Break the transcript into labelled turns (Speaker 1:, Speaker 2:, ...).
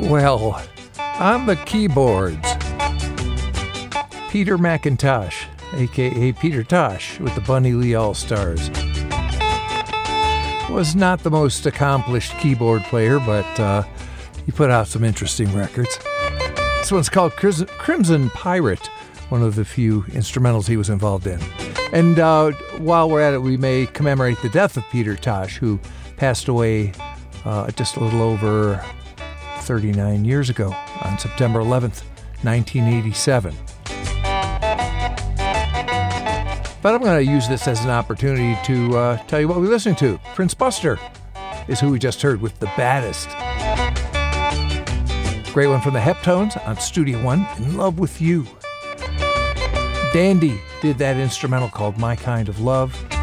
Speaker 1: Well, on the keyboards, Peter McIntosh, a.k.a. Peter Tosh, with the Bunny Lee All-Stars. Was not the most accomplished keyboard player, but he put out some interesting records. This one's called Crimson Pirate, one of the few instrumentals he was involved in. And while we're at it, we may commemorate the death of Peter Tosh, who passed away just a little over 39 years ago on September 11th, 1987. But I'm going to use this as an opportunity to tell you what we're listening to. Prince Buster is who we just heard with The Baddest. Great one from the Heptones on Studio One, In Love With You. Dandy did that instrumental called My Kind of Love.